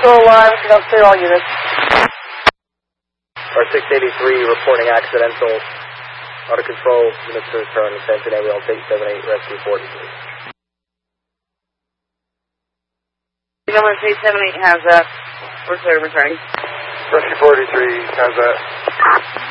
vehicle alive, I'll clear all units. Our 683 reporting accidental. Out of control, units to return, attention AWL 878, rescue 40. Number 878 has that. We're clear, returning. Rescue 43 has that.